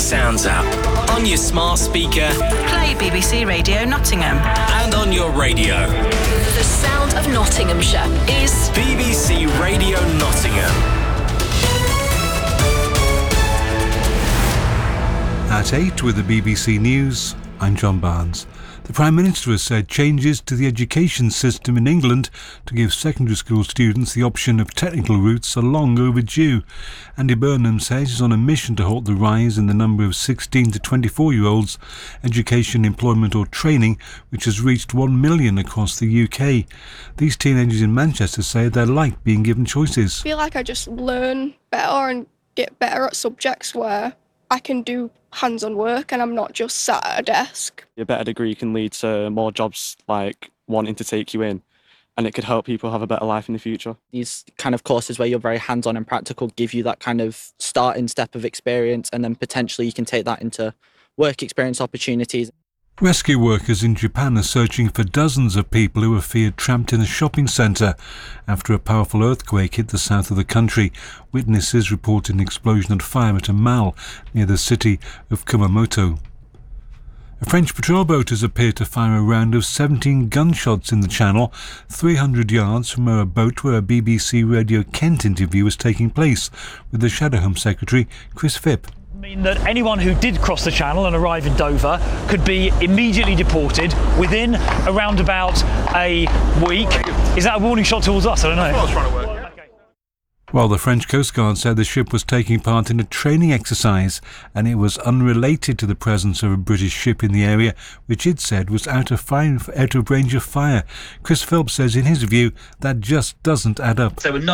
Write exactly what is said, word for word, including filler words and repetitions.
Sounds app. On your smart speaker. Play B B C Radio Nottingham. And on your radio. The sound of Nottinghamshire is B B C Radio Nottingham. At eight with the B B C News, I'm John Barnes. The Prime Minister has said changes to the education system in England to give secondary school students the option of technical routes are long overdue. Andy Burnham says he's on a mission to halt the rise in the number of sixteen to twenty-four-year-olds, education, employment or training, which has reached one million across the U K. These teenagers in Manchester say they like being given choices. I feel like I just learn better and get better at subjects where I can do hands-on work and I'm not just sat at a desk. A better degree can lead to more jobs like wanting to take you in, and it could help people have a better life in the future. These kind of courses where you're very hands-on and practical give you that kind of starting step of experience, and then potentially you can take that into work experience opportunities. Rescue workers in Japan are searching for dozens of people who are feared trapped in a shopping centre after a powerful earthquake hit the south of the country. Witnesses report an explosion and fire at a mall near the city of Kumamoto. A French patrol boat has appeared to fire a round of seventeen gunshots in the Channel, three hundred yards from a boat where a B B C Radio Kent interview was taking place with the Shadow Home Secretary, Chris Phipp. Mean that anyone who did cross the Channel and arrive in Dover could be immediately deported within around about a week. Is that a warning shot towards us? I don't know. That's what I was trying to work. Well, the French Coast Guard said the ship was taking part in a training exercise and it was unrelated to the presence of a British ship in the area, which it said was out of, fire, out of range of fire. Chris Phelps says in his view that just doesn't add up. There were no